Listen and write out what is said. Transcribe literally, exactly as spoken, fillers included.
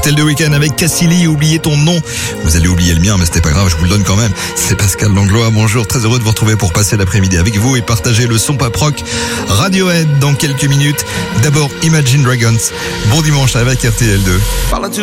R T L deux Week-end avec Cassili, oubliez ton nom. Vous allez oublier le mien, mais c'était pas grave, je vous le donne quand même. C'est Pascal Langlois, bonjour, très heureux de vous retrouver pour passer l'après-midi avec vous et partager le son pop rock Radiohead dans quelques minutes. D'abord Imagine Dragons. Bon dimanche avec R T L deux.